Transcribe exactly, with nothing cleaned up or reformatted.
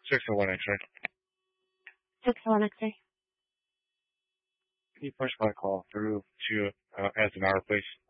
six oh one X-ray. six oh one X-ray. Can you push my call through to uh, Eisenhower, please?